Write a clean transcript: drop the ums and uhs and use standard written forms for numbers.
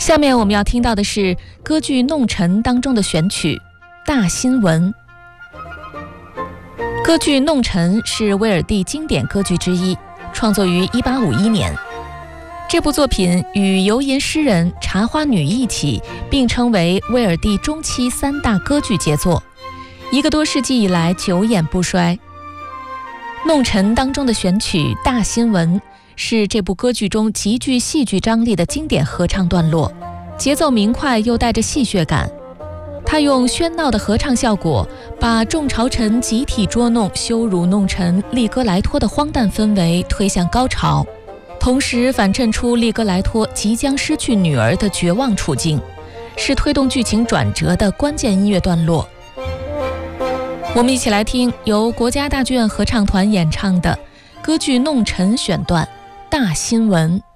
下面我们要听到的是歌剧《弄臣》当中的选曲《大新闻》。歌剧《弄臣》是威尔第经典歌剧之一，创作于1851年。这部作品与游吟诗人、茶花女一起并称为威尔第中期3大歌剧杰作，1个多世纪以来久演不衰。《弄臣》当中的选曲《大新闻》是这部歌剧中极具戏剧张力的经典合唱段落，节奏明快又带着戏谑感。他用喧闹的合唱效果，把众朝臣集体捉弄、羞辱弄臣利戈莱托的荒诞氛围推向高潮，同时反衬出利戈莱托即将失去女儿的绝望处境，是推动剧情转折的关键音乐段落。我们一起来听由国家大剧院合唱团演唱的歌剧《弄臣》选段《大新闻》。